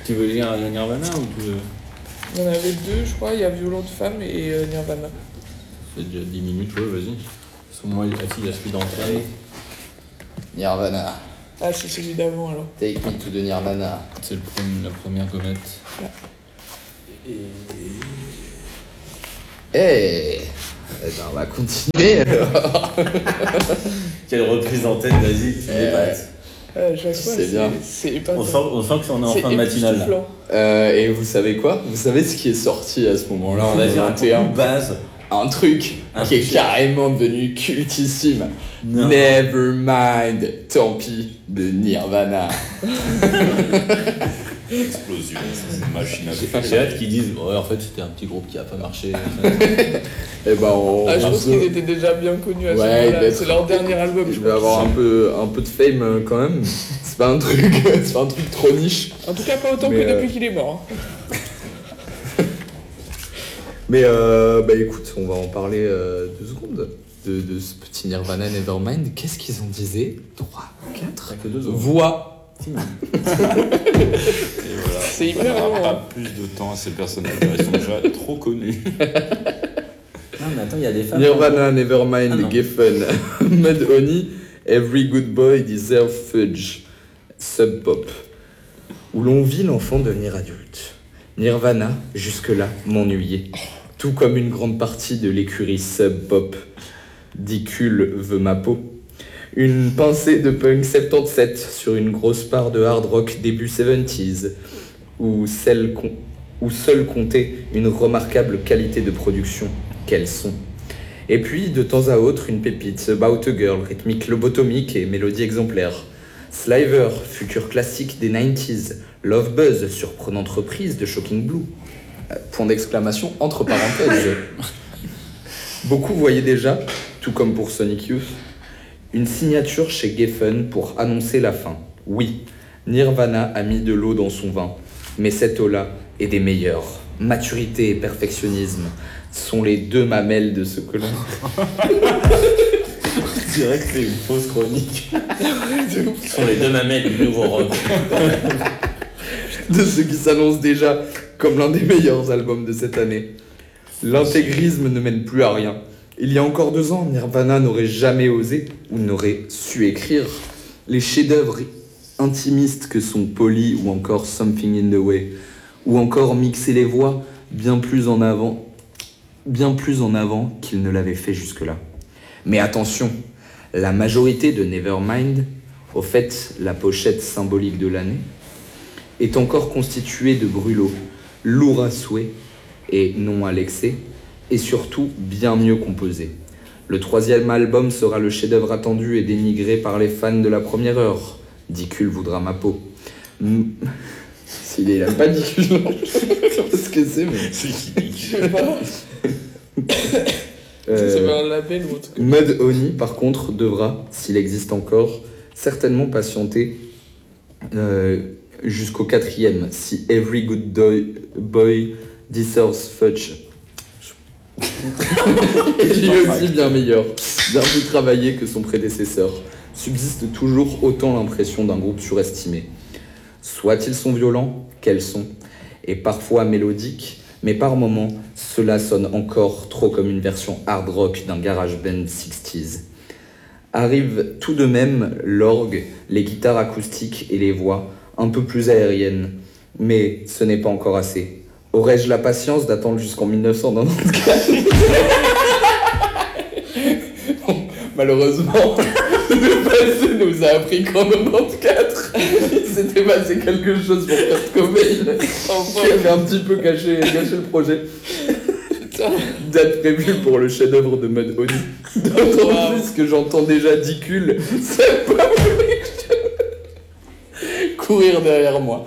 Tu veux lire la Nirvana ou tu veux... Il y en avait deux, je crois. Il y a Violon de femme et Nirvana. C'est déjà 10 minutes, ouais, vas-y. Parce que moi, il y a celui d'Antoine. Nirvana. Ah, c'est celui d'avant alors. Take me to the Nirvana. C'est la première comète. Eh ben on va continuer alors. Quelle reprise d'antenne, vas-y, tu débattes. Chaque fois, C'est bien. C'est pas On sent que on est en fin de matinale là. Et vous savez quoi? Vous savez ce qui est sorti à ce moment-là en 2021? Base. Un truc qui est carrément devenu cultissime. Non. Nevermind, tant pis, de Nirvana. Explosion, c'est une machine à faire. J'ai hâte qu'ils disent ouais, en fait c'était un petit groupe qui a pas marché. Et ben je pense qu'ils étaient déjà bien connus à ce moment-là. C'est leur dernier album. Je vais avoir un peu de fame quand même. C'est pas un truc trop niche. En tout cas pas autant que depuis qu'il est mort. Mais écoute, on va en parler 2 secondes de ce petit Nirvana Nevermind. Qu'est-ce qu'ils en disaient? 3, 4 voix. Et voilà. C'est hyper long. Pas plus de temps à ces personnages, ils sont déjà trop connus. Non mais attends, il y a des femmes. Nirvana Nevermind, Geffen, Mudhoney, Every Good Boy Deserves Fudge, Sub Pop, où l'on vit l'enfant devenir adulte. Nirvana, jusque-là, m'ennuyait. Tout comme une grande partie de l'écurie Sub Pop. Dicule veut ma peau. Une pincée de punk 77 sur une grosse part de hard rock début 70s, où seul comptait une remarquable qualité de production. Quels sont. Et puis, de temps à autre, une pépite, About a Girl, rythmique lobotomique et mélodie exemplaire. Sliver, futur classique des 90s. Love Buzz, surprenante reprise de Shocking Blue. Point d'exclamation entre parenthèses. Beaucoup voyaient déjà, tout comme pour Sonic Youth, une signature chez Geffen pour annoncer la fin. Oui, Nirvana a mis de l'eau dans son vin, mais cette eau-là est des meilleures. Maturité et perfectionnisme sont les 2 mamelles de ce que l'on... Je dirais que c'est une fausse chronique. Ce sont les 2 mamelles du nouveau rock. De ce qui s'annonce déjà comme l'un des meilleurs albums de cette année. L'intégrisme ne mène plus à rien. Il y a encore 2 ans, Nirvana n'aurait jamais osé ou n'aurait su écrire les chefs-d'œuvre intimistes que sont Polly ou encore Something in the Way, ou encore mixer les voix bien plus en avant qu'ils ne l'avaient fait jusque-là. Mais attention, la majorité de Nevermind, au fait la pochette symbolique de l'année, est encore constituée de brûlots, lourds à souhait et non à l'excès, et surtout bien mieux composé. Le 3e album sera le chef-d'œuvre attendu et dénigré par les fans de la première heure. Dicule voudra ma peau. S'il a pas Dicule, non. Qu'est-ce que c'est, mais... C'est qui dit Je sais pas. C'est pas un label ou autre. Mudhoney, par contre, devra, s'il existe encore, certainement patienter jusqu'au 4e, si Every Good Boy Deserves Fudge. Il est aussi bien meilleur, bien plus travaillé que son prédécesseur. Subsiste toujours autant l'impression d'un groupe surestimé. Soit ils sont violents, quels sont, et parfois mélodiques, mais par moments, cela sonne encore trop comme une version hard rock d'un garage band 60s. Arrivent tout de même l'orgue, les guitares acoustiques et les voix, un peu plus aériennes. Mais ce n'est pas encore assez. Aurais-je la patience d'attendre jusqu'en 1994? Bon, malheureusement, le passé nous a appris qu'en 94, il s'était passé quelque chose pour Kurt Cobain, qui avait un petit peu gâché le projet. Date prévue pour le chef-d'œuvre de Mudhoney. D'autant plus que j'entends déjà Dicule, c'est pas vrai, courir derrière moi.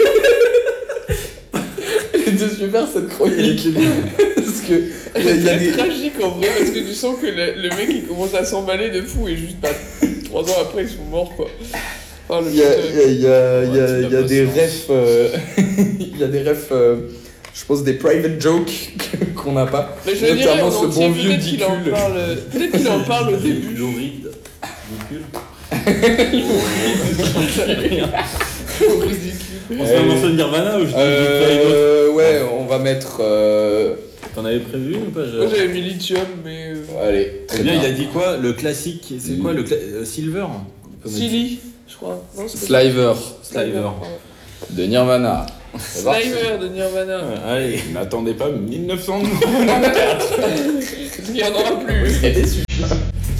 C'est super cette chronique. Parce que c'est tragique en vrai, parce que tu sens que le mec il commence à s'emballer de fou et juste 3 ans après ils sont morts quoi. Enfin, il y a des refs, il y a des refs, je pense des private jokes qu'on n'a pas. Mais je notamment dirais, ce bon vieux Dicule. Peut-être qu'il en parle au début. Louride. Dicule. Ridicule. plus. On se fait un morceau de Nirvana ou je dis une autre? Ouais, on va mettre. T'en avais prévu ou pas? Moi j'avais mis Lithium, mais. Allez, très Bien, bien. il a dit quoi? Le classique, c'est quoi le Silver? Silly, je crois. Non, c'est pas Sliver Sliver. pardon. de Nirvana. C'est parti. Sliver de Nirvana. Allez. N'attendez pas 1900. Il n'y en aura plus. Il est déçu.